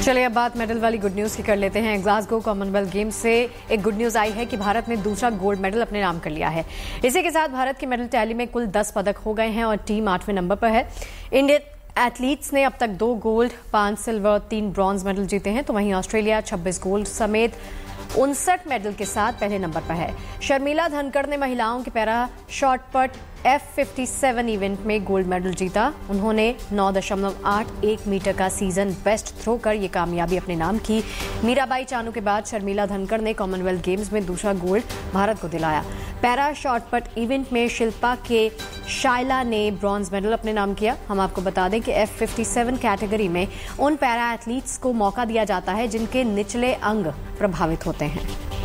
चलिए अब बात मेडल वाली गुड न्यूज की कर लेते हैं। ग्लासगो कॉमनवेल्थ गेम्स से एक गुड न्यूज आई है कि भारत ने दूसरा गोल्ड मेडल अपने नाम कर लिया है। इसी के साथ भारत की मेडल टैली में कुल 10 पदक हो गए हैं और टीम 8वें नंबर पर है। इंडियन एथलीट्स ने अब तक 2 गोल्ड, 5 सिल्वर, 3 ब्रॉन्ज मेडल जीते हैं, तो वहीं ऑस्ट्रेलिया 26 गोल्ड समेत 59 मेडल के साथ पहले नंबर पर है। शर्मिला धनखड़ ने महिलाओं के पैरा शॉटपट F57 इवेंट में गोल्ड मेडल जीता। उन्होंने 9.81 मीटर का सीजन बेस्ट थ्रो कर ये कामयाबी अपने नाम की। मीराबाई चानू के बाद शर्मिला धनखड़ ने कॉमनवेल्थ गेम्स में दूसरा गोल्ड भारत को दिलाया। पैरा शॉटपट इवेंट में शिल्पा के शाइला ने ब्रॉन्ज मेडल अपने नाम किया। हम आपको बता दें कि F57 कैटेगरी में उन पैरा एथलीट्स को मौका दिया जाता है जिनके निचले अंग प्रभावित होते हैं।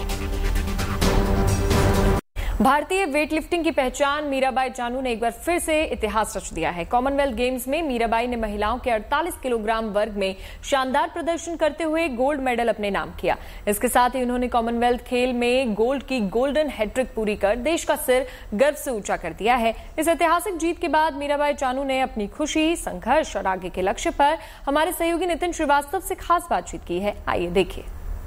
भारतीय वेटलिफ्टिंग की पहचान मीराबाई चानू ने एक बार फिर से इतिहास रच दिया है। कॉमनवेल्थ गेम्स में मीराबाई ने महिलाओं के 48 किलोग्राम वर्ग में शानदार प्रदर्शन करते हुए गोल्ड मेडल अपने नाम किया। इसके साथ ही उन्होंने कॉमनवेल्थ खेल में गोल्ड की गोल्डन हैट्रिक पूरी कर देश का सिर गर्व से ऊंचा कर दिया है। इस ऐतिहासिक जीत के बाद मीराबाई चानू ने अपनी खुशी, संघर्ष और आगे के लक्ष्य पर हमारे सहयोगी नितिन श्रीवास्तव से खास बातचीत की है। आइए देखिए।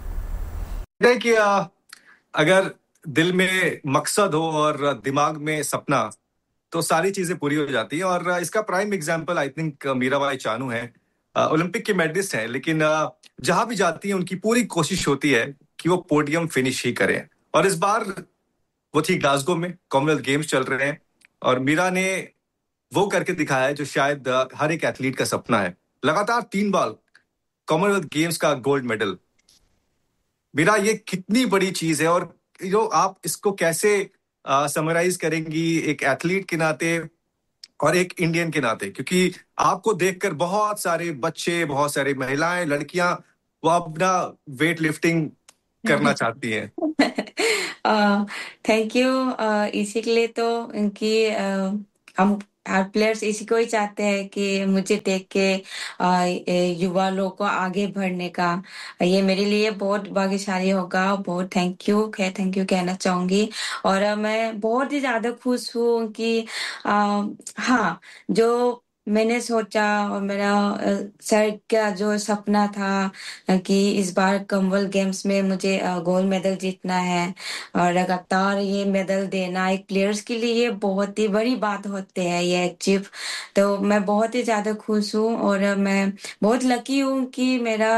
अगर दिल में मकसद हो और दिमाग में सपना तो सारी चीजें पूरी हो जाती है और इसका prime example I think Mirabai Chanu है। ओलंपिक की मेडलिस्ट हैं, लेकिन जहां भी जाती हैं उनकी पूरी कोशिश होती है कि वो पोडियम फिनिश ही करें। और इस बार वो थी ग्लासगो में, कॉमनवेल्थ गेम्स चल रहे हैं और मीरा ने वो करके दिखाया है जो शायद हर एक एथलीट का सपना है। लगातार 3 बार कॉमनवेल्थ गेम्स का गोल्ड मेडल। मीरा, ये कितनी बड़ी चीज है और जो आप इसको कैसे समराइज करेंगी एक एथलीट के नाते और एक इंडियन के नाते, क्योंकि आपको देखकर बहुत सारे बच्चे, बहुत सारी महिलाएं, लड़कियां वो अपना वेट लिफ्टिंग करना चाहती हैं। Thank you. इसी के लिए तो इनकी हम हर प्लेयर्स इसी को ही चाहते हैं कि मुझे देख के युवा लोग को आगे बढ़ने का। ये मेरे लिए बहुत भाग्यशाली होगा। बहुत थैंक यू कहना चाहूंगी। और मैं बहुत ही ज्यादा खुश हूँ कि हाँ, जो मैंने सोचा और मेरा सर का जो सपना था कि इस बार कॉमनवेल्थ गेम्स में मुझे गोल्ड मेडल जीतना है और लगातार ये मेडल देना एक प्लेयर्स के लिए ये बहुत ही बड़ी बात होती है ये अचीव। तो मैं बहुत ही ज्यादा खुश हूँ और मैं बहुत लकी हूँ कि मेरा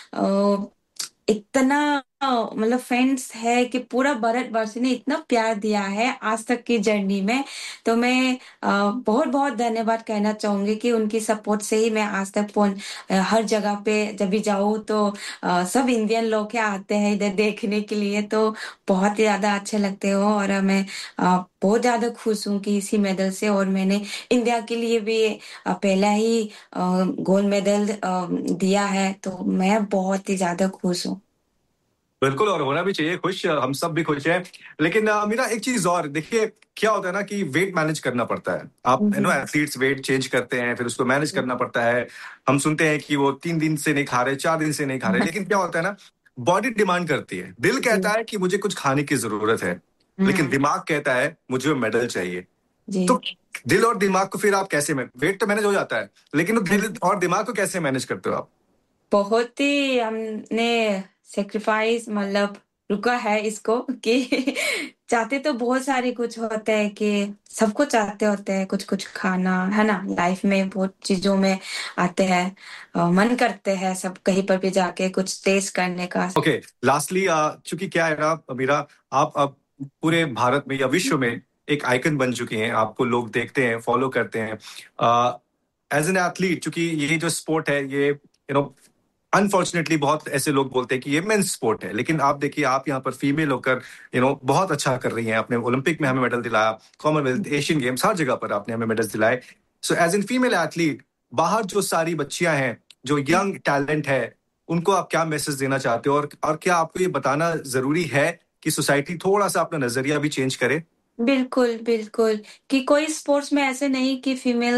इतना मतलब फैंस है कि पूरा भारतवर्ष ने इतना प्यार दिया है आज तक की जर्नी में। तो मैं बहुत बहुत धन्यवाद कहना चाहूंगी कि उनकी सपोर्ट से ही मैं आज तक हर जगह पे जब भी जाऊँ तो सब इंडियन लोग क्या आते हैं इधर देखने के लिए, तो बहुत ही ज्यादा अच्छे लगते हो। और मैं बहुत ज्यादा खुश हूँ कि इसी मेडल से, और मैंने इंडिया के लिए भी पहला ही गोल्ड मेडल दिया है, तो मैं बहुत ही ज्यादा खुश हूँ। बिल्कुल, और होना भी चाहिए खुश, हम सब भी खुश हैं। लेकिन मेरा एक चीज और देखिए, क्या होता है ना कि वेट मैनेज करना पड़ता है। आप एथलीट्स वेट चेंज करते हैं, फिर उसको मैनेज करना पड़ता है। हम सुनते हैं कि वो 3 दिन से नहीं खा रहे, 4 दिन से नहीं खा रहे, लेकिन क्या होता है ना, बॉडी डिमांड करती है। दिल कहता है कि मुझे कुछ खाने की जरूरत है, लेकिन दिमाग कहता है मुझे मेडल चाहिए। तो दिल और दिमाग को फिर आप कैसे वेट तो मैनेज हो जाता है, लेकिन दिल और दिमाग को कैसे मैनेज करते हो आप? बहुत ही हमने सेक्रीफाइस मतलब रुका है इसको कि चाहते तो बहुत सारे कुछ होते हैं कि सबको चाहते होते हैं कुछ कुछ खाना, है ना। लाइफ में बहुत चीजों में आते हैं, मन करते हैं सब कहीं पर भी जाके कुछ टेस्ट करने का। ओके, लास्टली चूंकि क्या है ना मीरा, आप अब पूरे भारत में या विश्व में एक आइकन बन चुकी हैं। आपको लोग देखते हैं, फॉलो करते हैं एज एन एथलीट। चूंकि ये जो स्पोर्ट है ये अनफॉर्चुनेटली बहुत ऐसे लोग बोलते हैं कि ये मेंस स्पोर्ट है, लेकिन आप देखिए, आप यहाँ पर फीमेल होकर बहुत अच्छा कर रही हैं। आपने ओलंपिक में हमें मेडल दिलाया, कॉमनवेल्थ, एशियन गेम्स, हर जगह पर आपने हमें मेडल्स दिलाए। So as an female athlete, बाहर जो सारी बच्चियां हैं, जो यंग टैलेंट है, उनको आप क्या मैसेज देना चाहते हो? और क्या आपको ये बताना जरूरी है कि सोसाइटी थोड़ा सा अपना नजरिया भी चेंज करे? बिल्कुल बिल्कुल, कि कोई स्पोर्ट्स में ऐसे नहीं कि फीमेल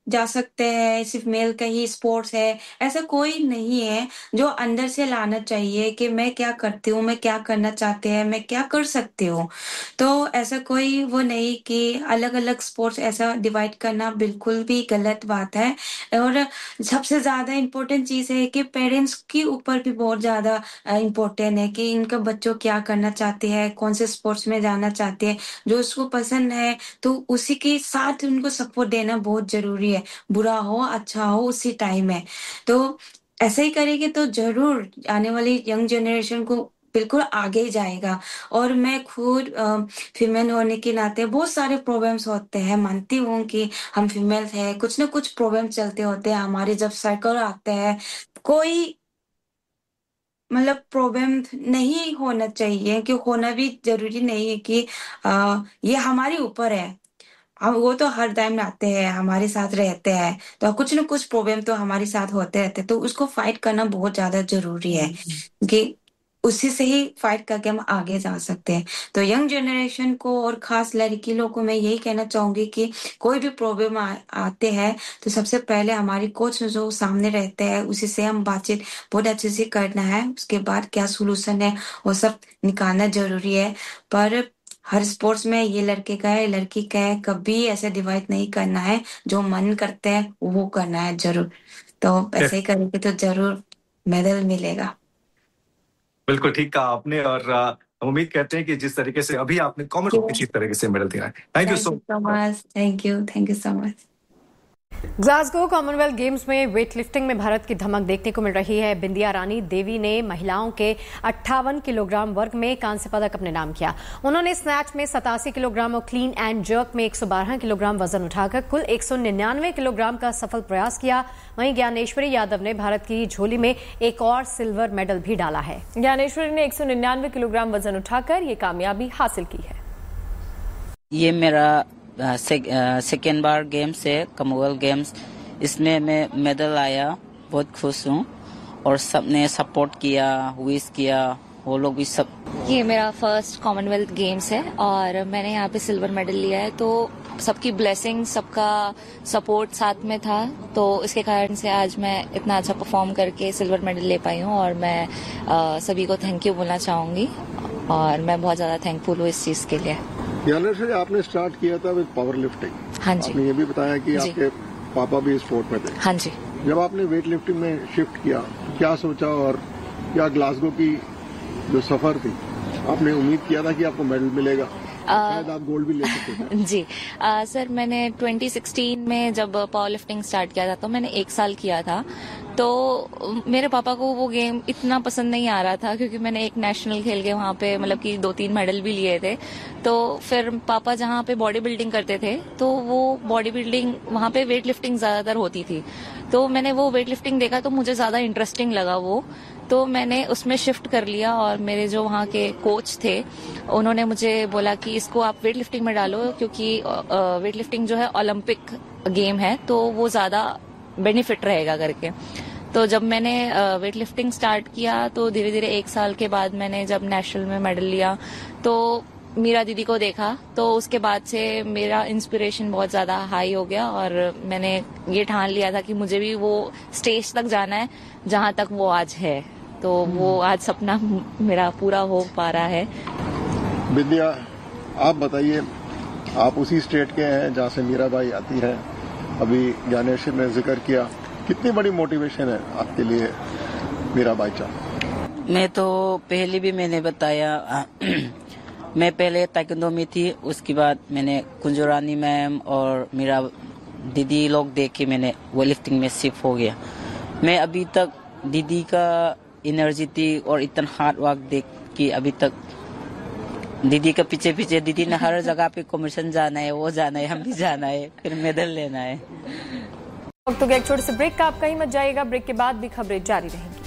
जा सकते हैं, सिर्फ मेल का ही स्पोर्ट्स है, ऐसा कोई नहीं है। जो अंदर से लाना चाहिए कि मैं क्या करती हूँ, मैं क्या करना चाहते हैं, मैं क्या कर सकती हूँ। तो ऐसा कोई वो नहीं कि अलग अलग स्पोर्ट्स ऐसा डिवाइड करना बिल्कुल भी गलत बात है। और सबसे ज्यादा इम्पोर्टेंट चीज है कि पेरेंट्स के ऊपर भी बहुत ज्यादा इम्पोर्टेंट है कि इनका बच्चों क्या करना चाहते हैं, कौन से स्पोर्ट्स में जाना चाहते हैं, जो उसको पसंद है तो उसी के साथ उनको सपोर्ट देना बहुत जरूरी है। बुरा हो अच्छा हो उसी टाइम है। तो ऐसा ही करेंगे तो जरूर आने वाली यंग जनरेशन को बिल्कुल आगे जाएगा। और मैं खुद फीमेल होने के नाते बहुत सारे प्रॉब्लम्स होते हैं, मानती हूँ कि हम फीमेल है, कुछ ना कुछ प्रॉब्लम चलते होते हैं हमारे। जब सर्कल आते हैं कोई मतलब प्रॉब्लम नहीं होना चाहिए, कि होना भी जरूरी नहीं है कि ये हमारे ऊपर है। हम वो तो हर टाइम आते हैं हमारे साथ रहते हैं, तो कुछ ना कुछ प्रॉब्लम तो हमारे साथ होते रहते हैं, तो उसको फाइट करना बहुत ज्यादा जरूरी है कि उसी से ही फाइट करके हम आगे जा सकते हैं। तो यंग जनरेशन को और खास लड़की लोग को मैं यही कहना चाहूंगी कि कोई भी प्रॉब्लम आते हैं तो सबसे पहले हमारी कोच जो सामने रहते हैं उसी से हम बातचीत बहुत अच्छे से करना है। उसके बाद क्या सोल्यूशन है वो सब निकालना जरूरी है। पर हर स्पोर्ट्स में ये लड़के का है लड़की का है, कभी ऐसे डिवाइड नहीं करना है। जो मन करते हैं वो करना है जरूर। तो ऐसे ही करेंगे तो जरूर मेडल मिलेगा। बिल्कुल ठीक कहा आपने। और हम उम्मीद करते हैं कि जिस तरीके से अभी आपने कमेंट इसी तरीके से मेडल दिया है। Thank you so much. Thank you so much. Glasgow Commonwealth games में वेट लिफ्टिंग में भारत की धमक देखने को मिल रही है। बिंदिया रानी देवी ने महिलाओं के 58 किलोग्राम वर्ग में कांस्य पदक अपने नाम किया। उन्होंने स्नैच में 87 किलोग्राम और क्लीन एंड जर्क में 112 किलोग्राम वजन उठाकर कुल 199 किलोग्राम का सफल प्रयास किया। वहीं ज्ञानेश्वरी यादव ने भारत की झोली में एक और सिल्वर मेडल भी डाला है। ज्ञानेश्वरी ने 199 किलोग्राम वजन उठाकर ये कामयाबी हासिल की है। ये मेरा सेकेंड बार गेम्स है कॉमनवेल्थ गेम्स। इसमें मैं मेडल आया, बहुत खुश हूँ। और सबने सपोर्ट किया, विश किया, वो लोग भी सब। ये मेरा फर्स्ट कॉमनवेल्थ गेम्स है और मैंने यहाँ पे सिल्वर मेडल लिया है। तो सबकी ब्लेसिंग, सबका सपोर्ट साथ में था, तो इसके कारण से आज मैं इतना अच्छा परफॉर्म करके सिल्वर मेडल ले पाई हूँ। और मैं सभी को थैंक यू बोलना चाहूंगी और मैं बहुत ज्यादा थैंकफुल हूँ इस चीज के लिए। ज्ञानेश्वरी, आपने स्टार्ट किया था विद पावर लिफ्टिंग। हाँ जी। आपने ये भी बताया कि आपके पापा भी स्पोर्ट में थे। हाँ जी। जब आपने वेट लिफ्टिंग में शिफ्ट किया, क्या सोचा और क्या ग्लासगो की जो सफर थी, आपने उम्मीद किया था कि आपको मेडल मिलेगा? शायद आप गोल्ड भी ले सकते थे। जी सर, मैंने 2016 में जब पावर लिफ्टिंग स्टार्ट किया था तो मैंने 1 साल किया था। तो मेरे पापा को वो गेम इतना पसंद नहीं आ रहा था क्योंकि मैंने एक नेशनल खेल के वहाँ पे मतलब कि 2-3 मेडल भी लिए थे। तो फिर पापा जहाँ पे बॉडी बिल्डिंग करते थे तो वो बॉडी बिल्डिंग वहाँ पे वेट लिफ्टिंग ज्यादातर होती थी। तो मैंने वो वेट लिफ्टिंग देखा तो मुझे ज्यादा इंटरेस्टिंग लगा वो, तो मैंने उसमें शिफ्ट कर लिया। और मेरे जो वहाँ के कोच थे उन्होंने मुझे बोला कि इसको आप वेट लिफ्टिंग में डालो क्योंकि वेट लिफ्टिंग जो है ओलंपिक गेम है तो वो ज्यादा बेनिफिट रहेगा करके। तो जब मैंने वेट लिफ्टिंग स्टार्ट किया तो धीरे धीरे 1 साल के बाद मैंने जब नेशनल में मेडल लिया तो मीरा दीदी को देखा, तो उसके बाद से मेरा इंस्पिरेशन बहुत ज्यादा हाई हो गया और मैंने ये ठान लिया था कि मुझे भी वो स्टेज तक जाना है जहां तक वो आज है। तो वो आज सपना मेरा पूरा हो पा रहा है। विद्या, आप बताइए, आप उसी स्टेट के हैं जहाँ से मीराबाई आती है। अभी ज्ञानेश्वरी ने जिक्र किया, कितनी बड़ी मोटिवेशन है आपके लिए मीराबाई चा? मैं तो पहले भी मैंने बताया मैं पहले ताइक्वांडो में थी, उसके बाद मैंने कुंजरानी मैम और मेरा दीदी लोग देख के मैंने वेट लिफ्टिंग में शिफ्ट हो गया। मैं अभी तक दीदी का एनर्जी थी और इतना हार्ड वर्क देख के अभी तक दीदी के पीछे पीछे, दीदी ने हर जगह पे कॉम्पिटिशन जाना है, वो जाना है, हम भी जाना है, फिर मेडल लेना है। तो एक छोटे से ब्रेक का, आप कहीं मत जाइएगा। ब्रेक के बाद भी खबरें जारी रहेंगी।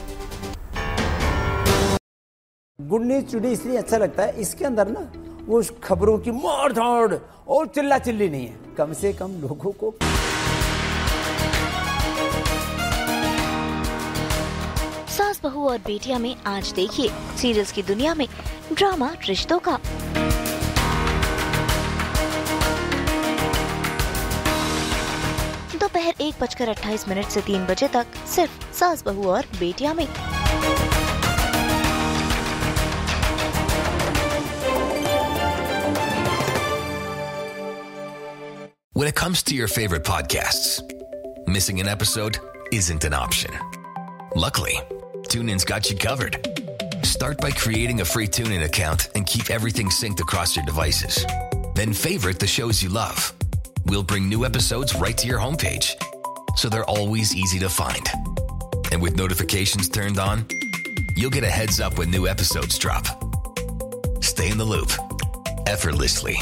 गुड न्यूज टुडे इसलिए अच्छा लगता है, इसके अंदर ना वो खबरों की मार धाड़ और चिल्ला चिल्ली नहीं है, कम से कम लोगों को सास बहू और बेटियां में आज देखिए सीरियल्स की दुनिया में ड्रामा रिश्तों का। दोपहर 1:28 से 3 बजे तक सिर्फ सास बहू और बेटियां में। When it comes to your favorite podcasts, missing an episode isn't an option. Luckily, TuneIn's got you covered. Start by creating a free TuneIn account and keep everything synced across your devices. Then favorite the shows you love. We'll bring new episodes right to your homepage, so they're always easy to find. And with notifications turned on, you'll get a heads up when new episodes drop. Stay in the loop, effortlessly.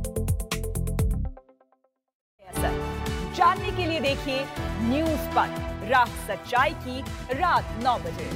जानने के लिए देखिए news पर रात सच्चाई की रात 9 बजे।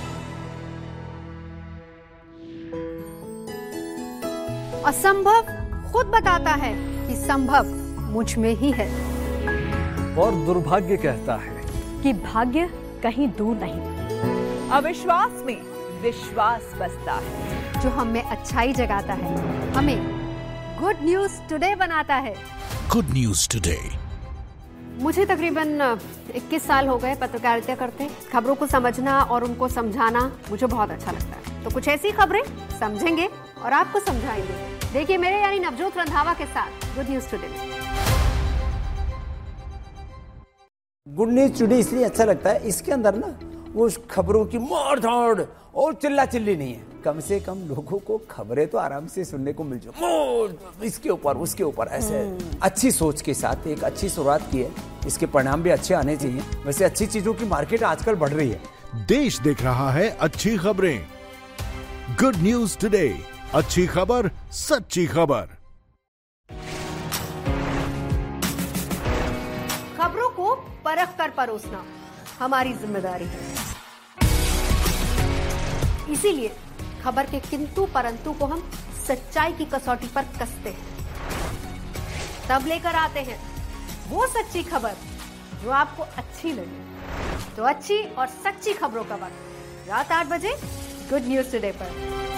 असंभव खुद बताता है कि संभव मुझ में ही है, और दुर्भाग्य कहता है कि भाग्य कहीं दूर नहीं। अविश्वास में विश्वास बसता है, जो हम में अच्छाई जगाता है, हमें गुड न्यूज टुडे बनाता है। Good News Today. मुझे तकरीबन 21 साल हो गए पत्रकारिता करते। खबरों को समझना और उनको समझाना मुझे बहुत अच्छा लगता है। तो कुछ ऐसी खबरें समझेंगे और आपको समझाएंगे। देखिए मेरे यानी नवजोत रंधावा के साथ गुड न्यूज टुडे में। गुड न्यूज टुडे इसलिए अच्छा लगता है, इसके अंदर ना वो खबरों की मार धाड़ और चिल्ला चिल्ली नहीं है। कम से कम लोगों को खबरें तो आराम से सुनने को मिल जाए, इसके ऊपर उसके ऊपर ऐसे अच्छी सोच के साथ एक अच्छी शुरुआत की है। इसके परिणाम भी अच्छे आने चाहिए। वैसे अच्छी चीजों की मार्केट आजकल बढ़ रही है। देश देख रहा है अच्छी खबरें। गुड न्यूज टुडे, अच्छी खबर सच्ची खबर। खबरों को परख कर परोसना हमारी जिम्मेदारी है। इसीलिए खबर के किंतु परंतु को हम सच्चाई की कसौटी पर कसते हैं, तब लेकर आते हैं वो सच्ची खबर जो आपको अच्छी लगे। तो अच्छी और सच्ची खबरों का वक्त रात 8 बजे गुड न्यूज टुडे पर।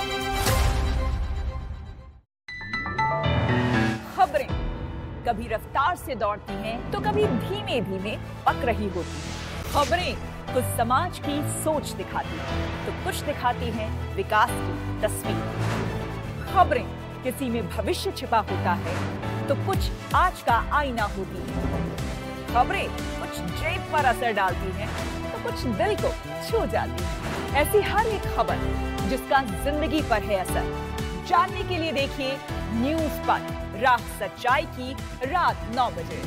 खबरें कभी रफ्तार से दौड़ती हैं तो कभी धीमे धीमे पक रही होती हैं। खबरें कुछ समाज की सोच दिखाती हैं तो कुछ दिखाती हैं विकास की तस्वीर। खबरें किसी में भविष्य छिपा होता है तो कुछ आज का आईना होती है। खबरें कुछ जेब पर असर डालती हैं तो कुछ दिल को छू जाती है। ऐसी हर एक खबर जिसका जिंदगी पर है असर, जानने के लिए देखिए न्यूज़ पर रात सच्चाई की रात 9 बजे।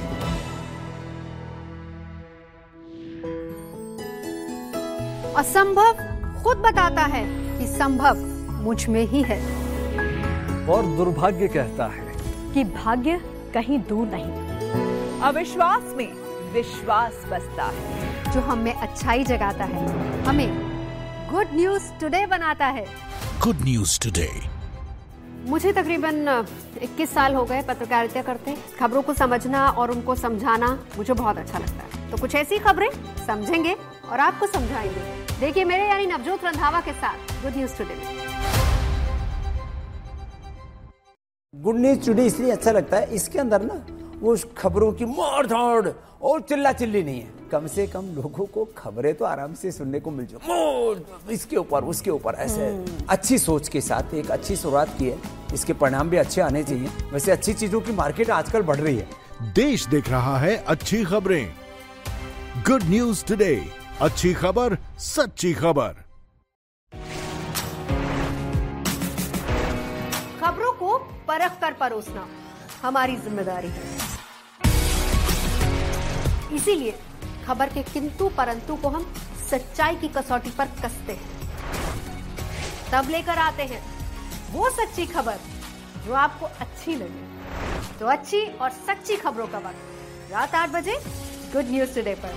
असंभव खुद बताता है कि संभव मुझ में ही है, और दुर्भाग्य कहता है कि भाग्य कहीं दूर नहीं। अविश्वास में विश्वास बसता है, जो हम में अच्छाई जगाता है, हमें गुड न्यूज टुडे बनाता है। Good News Today. मुझे तकरीबन 21 साल हो गए पत्रकारिता करते। खबरों को समझना और उनको समझाना मुझे बहुत अच्छा लगता है। तो कुछ ऐसी खबरें समझेंगे और आपको समझाएंगे। देखिए मेरे यानी नवजोत रंधावा के साथ गुड न्यूज टुडे में। गुड न्यूज टुडे इसलिए अच्छा लगता है, इसके अंदर ना वो खबरों की मार धाड़ और चिल्ला चिल्ली नहीं है। कम से कम लोगों को खबरें तो आराम से सुनने को मिल जाए, इसके ऊपर उसके ऊपर ऐसे अच्छी सोच के साथ एक अच्छी शुरुआत की है। इसके परिणाम भी अच्छे आने चाहिए। वैसे अच्छी चीजों की मार्केट आजकल बढ़ रही है। देश देख रहा है अच्छी खबरें। गुड न्यूज टुडे, अच्छी खबर सच्ची खबर। खबरों को परख कर परोसना हमारी जिम्मेदारी है। इसीलिए खबर के किंतु परंतु को हम सच्चाई की कसौटी पर कसते हैं, तब लेकर आते हैं वो सच्ची खबर जो आपको अच्छी लगे। तो अच्छी और सच्ची खबरों का वक्त रात 8 बजे गुड न्यूज टुडे पर।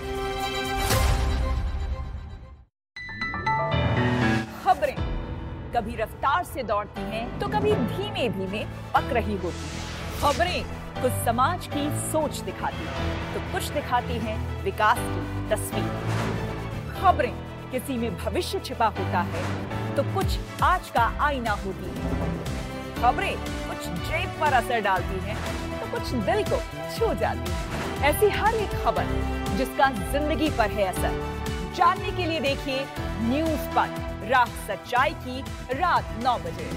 खबरें कभी रफ्तार से दौड़ती हैं तो कभी धीमे धीमे पक रही होती हैं। खबरें कुछ समाज की सोच दिखाती हैं तो कुछ दिखाती हैं विकास की तस्वीर। खबरें किसी में भविष्य छिपा होता है तो कुछ आज का आईना होती है। खबरें कुछ जेब पर असर डालती हैं तो कुछ दिल को छू जाती है। ऐसी हर एक खबर जिसका जिंदगी पर है असर। जानने के लिए देखिए न्यूज पथ, राह सच्चाई की, रात 9 बजे।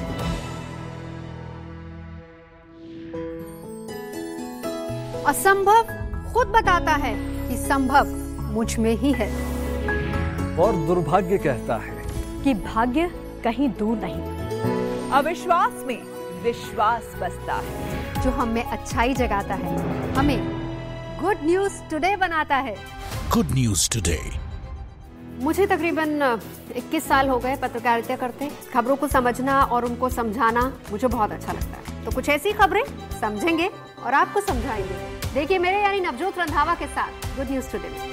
असंभव खुद बताता है कि संभव मुझ में ही है, और दुर्भाग्य कहता है कि भाग्य कहीं दूर नहीं। अविश्वास में विश्वास बसता है, जो हम में अच्छाई जगाता है, हमें गुड न्यूज टुडे बनाता है। Good news today. मुझे तकरीबन 21 साल हो गए पत्रकारिता करते। खबरों को समझना और उनको समझाना मुझे बहुत अच्छा लगता है। तो कुछ ऐसी खबरें समझेंगे और आपको समझाएंगे। देखिए मेरे यानी नवजोत रंधावा के साथ गुड न्यूज टुडे में।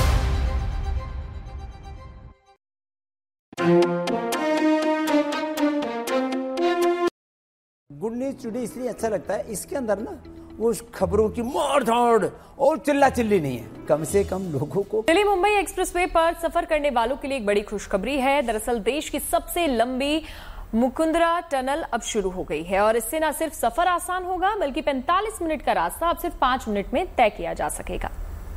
गुड न्यूज टुडे इसलिए अच्छा लगता है, इसके अंदर ना वो खबरों की मार धाड़ और चिल्ला चिल्ली नहीं है, कम से कम लोगों को। दिल्ली मुंबई एक्सप्रेसवे पर सफर करने वालों के लिए एक बड़ी खुशखबरी है। दरअसल देश की सबसे लंबी मुकुंदरा टनल अब शुरू हो गई है और इससे न सिर्फ सफर आसान होगा बल्कि 45 मिनट का रास्ता अब सिर्फ 5 मिनट में तय किया जा सकेगा।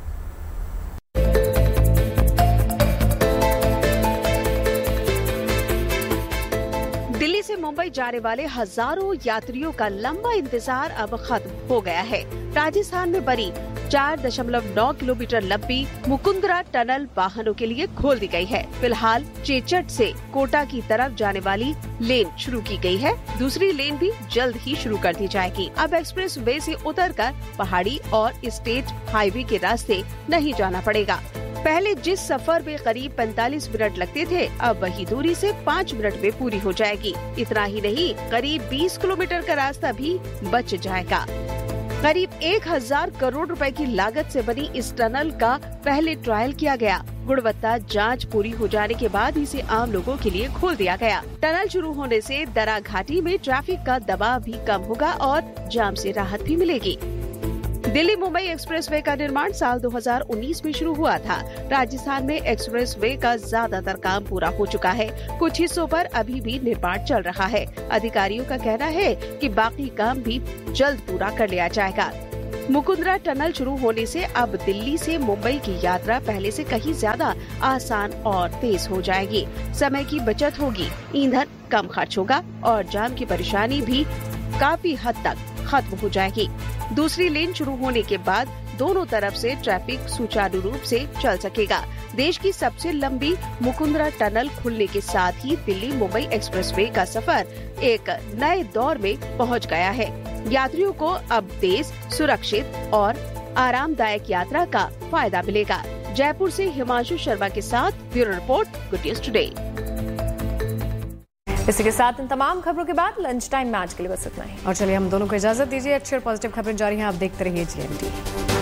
दिल्ली से मुंबई जाने वाले हजारों यात्रियों का लंबा इंतजार अब खत्म हो गया है। राजस्थान में बनी 4.9 किलोमीटर लंबी मुकुंदरा टनल वाहनों के लिए खोल दी गई है। फिलहाल चेचट से कोटा की तरफ जाने वाली लेन शुरू की गई है। दूसरी लेन भी जल्द ही शुरू कर दी जाएगी। अब एक्सप्रेस वे से उतरकर पहाड़ी और स्टेट हाईवे के रास्ते नहीं जाना पड़ेगा। पहले जिस सफर में करीब 45 मिनट लगते थे, अब वही दूरी से 5 मिनट में पूरी हो जाएगी। इतना ही नहीं, करीब 20 किलोमीटर का रास्ता भी बच जाएगा। करीब 1000 करोड़ रुपए की लागत से बनी इस टनल का पहले ट्रायल किया गया। गुणवत्ता जांच पूरी हो जाने के बाद इसे आम लोगों के लिए खोल दिया गया। टनल शुरू होने से दरा घाटी में ट्रैफिक का दबाव भी कम होगा और जाम से राहत भी मिलेगी। दिल्ली मुंबई एक्सप्रेसवे का निर्माण साल 2019 में शुरू हुआ था। राजस्थान में एक्सप्रेसवे का ज्यादातर काम पूरा हो चुका है। कुछ हिस्सों पर अभी भी निर्माण चल रहा है। अधिकारियों का कहना है कि बाकी काम भी जल्द पूरा कर लिया जाएगा। मुकुंदरा टनल शुरू होने से अब दिल्ली से मुंबई की यात्रा पहले से कहीं ज्यादा आसान और तेज हो जाएगी। समय की बचत होगी, ईंधन कम खर्च होगा और जाम की परेशानी भी काफी हद तक खत्म हो जाएगी। दूसरी लेन शुरू होने के बाद दोनों तरफ से ट्रैफिक सुचारू रूप से चल सकेगा। देश की सबसे लंबी मुकुंदरा टनल खुलने के साथ ही दिल्ली मुंबई एक्सप्रेसवे का सफर एक नए दौर में पहुंच गया है। यात्रियों को अब तेज, सुरक्षित और आरामदायक यात्रा का फायदा मिलेगा। जयपुर से हिमांशु शर्मा के साथ bureau report, good news today. इसी के साथ इन तमाम खबरों के बाद लंच टाइम में आज के लिए बस इतना ही। और चलिए हम दोनों को इजाजत दीजिए। अच्छी और पॉजिटिव खबरें जारी हैं, आप देखते रहिए GMT।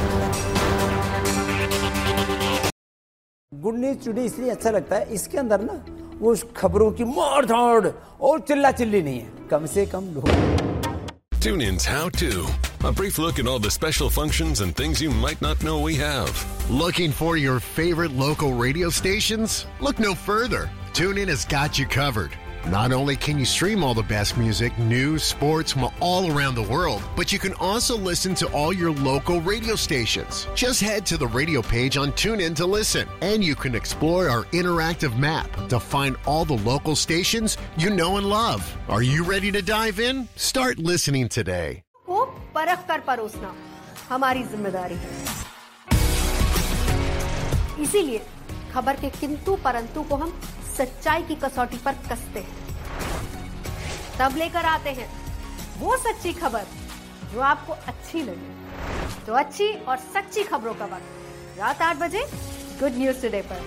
गुड न्यूज टुडे इसलिए अच्छा लगता है, इसके अंदर ना वो खबरों की मार धाड़ और चिल्ला चिल्ली नहीं है, कम से कम लोग। Tune in's How To. A brief look at all the special functions and things you might not know we have. Looking for your favorite local radio stations? Look no further. TuneIn has got you covered. Not only can you stream all the best music, news, sports from all around the world, but you can also listen to all your local radio stations. Just head to the radio page on TuneIn to listen, and you can explore our interactive map to find all the local stations you know and love. Are you ready to dive in? Start listening today. को परख कर परोसना हमारी जिम्मेदारी है। इसीलिए खबर के किंतु परंतु को हम सच्चाई की कसौटी पर कसते हैं, तब लेकर आते हैं वो सच्ची खबर जो आपको अच्छी लगे। तो अच्छी और सच्ची खबरों का वक्त रात 8 बजे गुड न्यूज टुडे पर।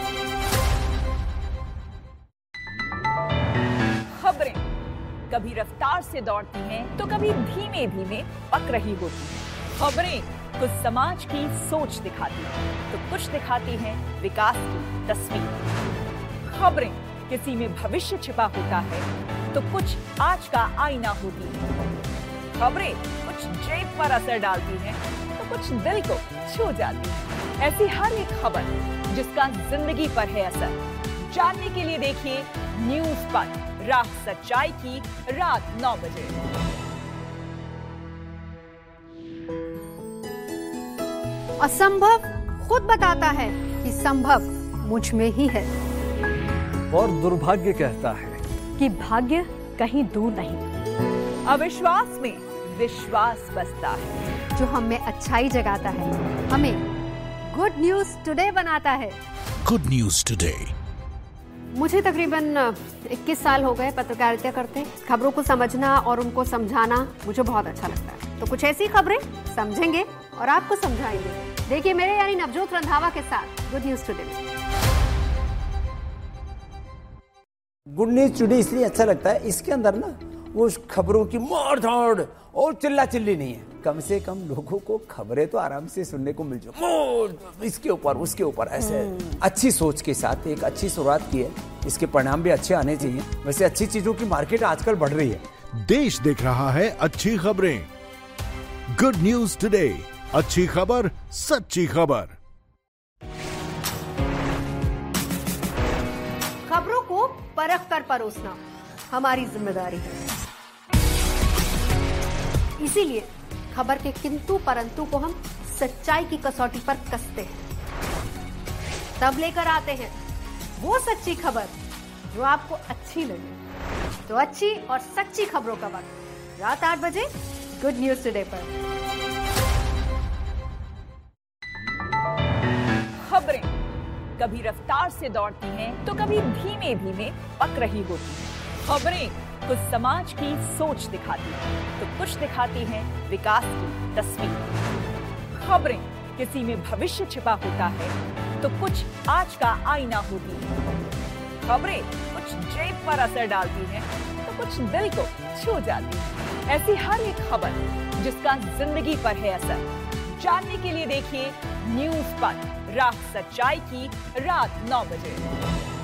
खबरें कभी रफ्तार से दौड़ती हैं तो कभी धीमे धीमे पक रही होती हैं। खबरें कुछ समाज की सोच दिखाती हैं तो कुछ दिखाती हैं विकास की तस्वीर। खबरें किसी में भविष्य छिपा होता है तो कुछ आज का आईना होती है। खबरें कुछ जेब पर असर डालती हैं तो कुछ दिल को छू जाती है। ऐसी हर एक खबर जिसका जिंदगी पर है असर, जानने के लिए देखिए न्यूज पथ, राह सच्चाई की, रात 9 बजे। असंभव खुद बताता है कि संभव मुझ में ही है। और दुर्भाग्य कहता है कि भाग्य कहीं दूर नहीं। अविश्वास में विश्वास बसता है। जो हमें अच्छाई जगाता है, हमें गुड न्यूज टुडे बनाता है। Good news today. मुझे तकरीबन 21 साल हो गए पत्रकारिता करते। खबरों को समझना और उनको समझाना मुझे बहुत अच्छा लगता है। तो कुछ ऐसी खबरें समझेंगे और आपको समझाएंगे। देखिए मेरे यानी नवजोत रंधावा के साथ गुड न्यूज टुडे में। गुड न्यूज टुडे इसलिए अच्छा लगता है, इसके अंदर ना वो खबरों की मार धाड़ और चिल्ला चिल्ली नहीं है। कम से कम लोगों को खबरें तो आराम से सुनने को मिल जाए, इसके ऊपर उसके ऊपर ऐसे अच्छी सोच के साथ एक अच्छी शुरुआत की है। इसके परिणाम भी अच्छे आने चाहिए। वैसे अच्छी चीजों की मार्केट आजकल बढ़ रही है। देश देख रहा है अच्छी खबरें। गुड न्यूज टुडे, अच्छी खबर सच्ची खबर। खबरों को परख कर परोसना हमारी जिम्मेदारी है। इसीलिए खबर के किंतु परंतु को हम सच्चाई की कसौटी पर कसते हैं। तब लेकर आते हैं वो सच्ची खबर जो आपको अच्छी लगे। तो अच्छी और सच्ची खबरों का वक्त रात 8 बजे गुड न्यूज टुडे पर। खबरें कभी रफ्तार से दौड़ती हैं तो कभी धीमे धीमे पक रही होती हैं। खबरें कुछ समाज की सोच दिखाती हैं तो कुछ दिखाती हैं विकास की तस्वीर। खबरें किसी में भविष्य छिपा होता है तो कुछ आज का आईना होती है। खबरें कुछ जेब पर असर डालती हैं तो कुछ दिल को छू जाती है। ऐसी हर एक खबर जिसका जिंदगी पर है असर, जानने के लिए देखिए न्यूज़ पर रात सच्चाई की रात 9 बजे।